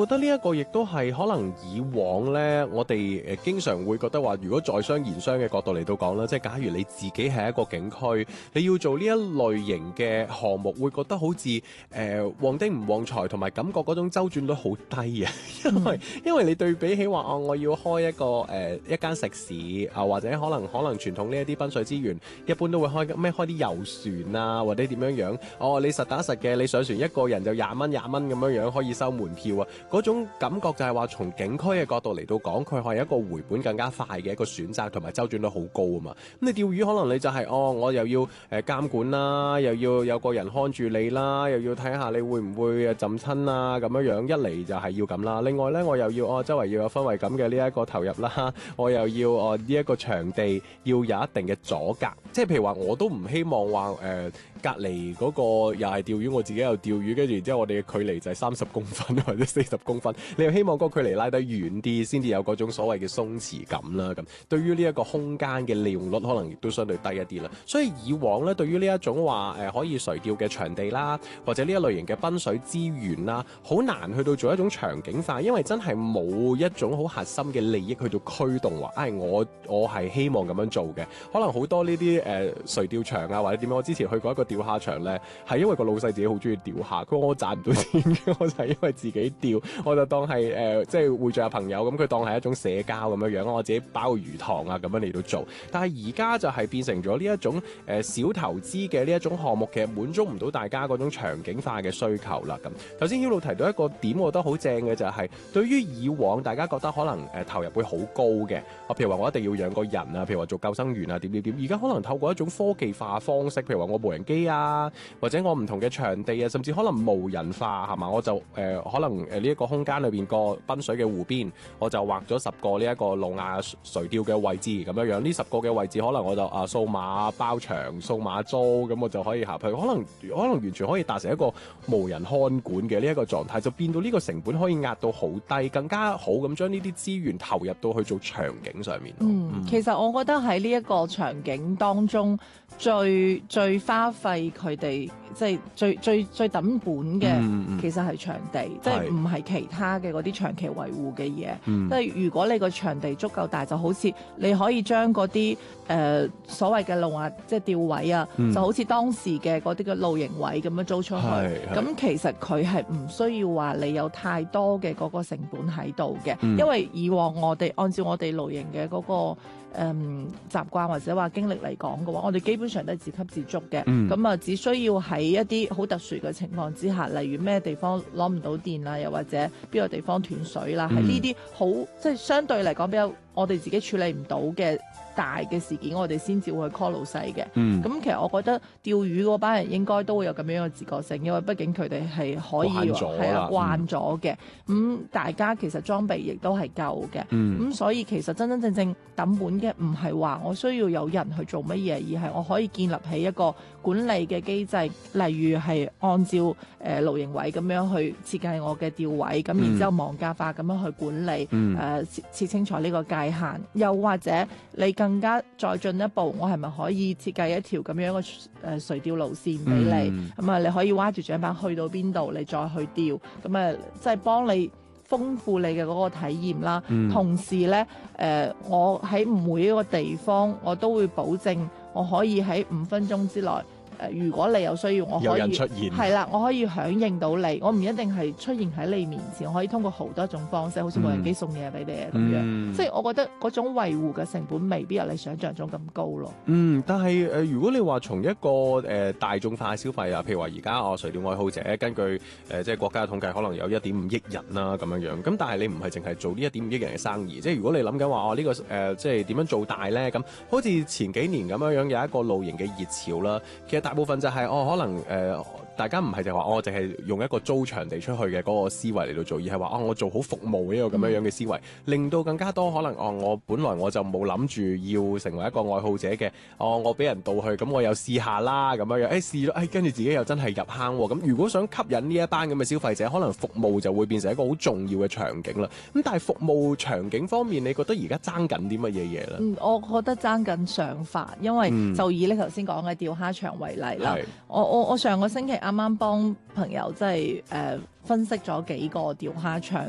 我覺得呢一個亦都係可能以往呢，我哋經常會覺得話，如果在商言商嘅角度嚟到講啦，即係假如你自己係一個景區，你要做呢一類型嘅項目，會覺得好似旺丁唔旺財，同埋感覺嗰種周轉率好低啊，因為你對比起話我要開一間食肆啊，或者可能傳統呢一啲賓水資源，一般都會開啲遊船啊，或者點樣你實打實嘅，你上船一個人就20蚊咁樣可以收門票啊，嗰種感覺就係話從景區嘅角度嚟到講，佢係一個回本更加快嘅一個選擇，同埋周轉率好高啊嘛。咁你釣魚可能你就係我又要監管啦，又要有個人看住你啦，又要睇下你會唔會浸親啊咁樣，一嚟就係要咁啦。另外呢，我又要周圍要有氛圍感嘅呢一個投入啦，我又要呢一個場地要有一定嘅阻隔，即係譬如話我都唔希望話隔離嗰個又係釣魚，我自己又釣魚，跟住然之後我哋嘅距離就係30公分或者40公分，你又希望嗰個距離拉得遠啲，先至有嗰種所謂嘅鬆弛感啦。咁對於呢一個空間嘅利用率，可能亦都相對低一啲啦。所以以往咧，對於呢一種話可以垂釣嘅場地啦，或者呢一類型嘅賓水資源啦，好難去到做一種場景化，因為真係冇一種好核心嘅利益去到驅動話，我係希望咁樣做嘅。可能好多呢啲垂釣場啊，或者點樣，我之前去過一個釣蝦場咧，係因為個老細自己好中意釣蝦，佢話我賺唔到錢嘅，我就係因為自己釣，我就當係即係匯聚下朋友，咁佢當係一種社交咁樣樣，我自己包個魚塘啊咁樣嚟到做。但係而家就係變成咗呢一種小投資嘅呢一種項目，其實滿足唔到大家嗰種場景化嘅需求啦。咁頭先 Hilo 提到一個點，我覺得好正嘅就係、對於以往大家覺得可能投入會好高嘅，譬如話我一定要養個人啊，譬如話做救生員啊點，而家可能透過一種科技化方式，譬如話我無人機啊，或者我唔同嘅場地啊，甚至可能無人化係嘛，我就可能呢一個空間裏邊個賓水嘅湖邊，我就畫咗10個呢一個路亞垂釣嘅位置咁樣，呢10個嘅位置可能我就數碼包場、數碼租，咁我就可以下去，可能完全可以達成一個無人看管嘅呢一個狀態，就變到呢個成本可以壓到好低，更加好咁將呢啲資源投入到去做場景上面。 其實我覺得喺呢一個場景當中，最花費佢哋即係最抌本嘅，其實係場地，即係唔係其他嘅嗰啲長期維護嘅嘢。即係如果你個場地足夠大，就好似你可以將嗰啲所謂嘅路亞即係釣位啊，就好似當時嘅嗰啲嘅露營位咁樣租出去。咁其實佢係唔需要話你有太多嘅嗰個成本喺度嘅，因為以往我哋按照我哋露營嘅嗰個習慣或者話經歷嚟講嘅話，我哋基本上都係自給自足嘅。咁啊，只需要喺一啲好特殊嘅情況之下，例如咩地方攞唔到電啦，又或者邊個地方斷水啦，喺呢啲好即係相對嚟講比較我哋自己處理唔到嘅大嘅事件，我哋先至會去 call 老細嘅。咁其實我覺得釣魚嗰班人應該都會有咁樣嘅自覺性，因為畢竟佢哋係可以慣咗嘅。大家其實裝備亦都係夠嘅。咁所以其實真真正正抌本嘅唔係話我需要有人去做乜嘢，而係我可以建立起一個管理嘅機制，例如係按照露營位咁樣去設計我嘅釣位，咁然之後網格化咁樣去管理，設清楚呢個界限，又或者你更加再進一步，我係咪可以設計一條咁樣嘅垂釣路線俾你？咁你可以挖住槳板去到邊度，你再去釣，咁即係幫你豐富你嘅嗰個體驗啦。同時咧，我喺每一個地方，我都會保證我可以喺5分鐘之內。如果你有需要，我可以有人出現，係啦，我可以響應到你，我唔一定係出現喺你面前，我可以通過好多種方式，好似無人機送嘢俾你咁樣。即係我覺得嗰種維護嘅成本未必有你想象中咁高咯。但係如果你話從一個大眾化消費啊，譬如話而家垂釣愛好者根據即係國家嘅統計，可能有1.5億人啦咁樣。咁但係你唔係淨係做呢1.5億人嘅生意，即係如果你諗緊話呢個即係點樣做大咧？咁好似前幾年咁樣有一個露營嘅熱潮啦，其實大部分就係可能大家唔係就話我淨係用一個租場地出去嘅嗰個思維嚟到做，而係話我做好服務呢個咁樣嘅思維，令到更加多可能我本來我就冇諗住要成為一個愛好者嘅，我俾人盜去，咁我又試下啦咁樣，試咗，跟住自己又真係入坑喎。咁如果想吸引呢一班咁嘅消費者，可能服務就會變成一個好重要嘅場景啦。咁但係服務場景方面，你覺得而家爭緊啲乜嘢嘢咧？ 我覺得爭緊想法，因為就以你頭先講嘅釣蝦場為例啦。我上個星期啱啱幫朋友即係分析咗幾個釣蝦場